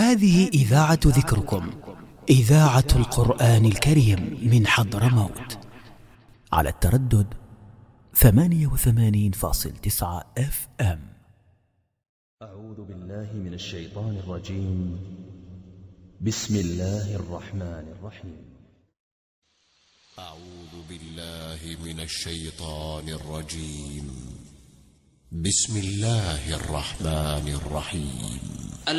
هذه إذاعة ذكركم، إذاعة القرآن الكريم من حضرموت، على التردد 88.9 FM. أعوذ بالله من الشيطان الرجيم. بسم الله الرحمن الرحيم. أعوذ بالله من الشيطان الرجيم. بسم الله الرحمن الرحيم.